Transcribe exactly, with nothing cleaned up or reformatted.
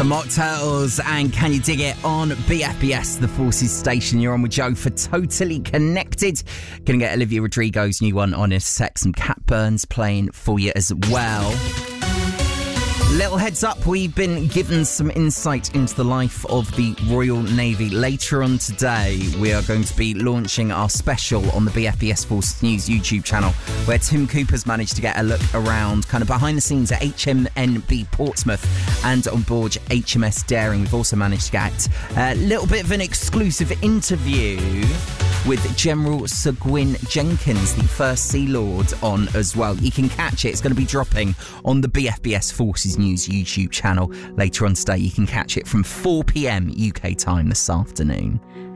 The Mocktails and Can You Dig It on B F B S, the Forces station. You're on with Joe for Totally Connected. Gonna get Olivia Rodrigo's new one on a sec. Some Cat Burns playing for you as well. Little heads up, we've been given some insight into the life of the Royal Navy. Later on today, we are going to be launching our special on the B F B S Forces News YouTube channel, where Tim Cooper's managed to get a look around kind of behind the scenes at H M N B Portsmouth and on board H M S Daring. We've also managed to get a little bit of an exclusive interview with General Sir Gwyn Jenkins, the First Sea Lord, on as well. You can catch it. It's going to be dropping on the B F B S Forces News YouTube channel later on today. You can catch it from four p.m. U K time this afternoon.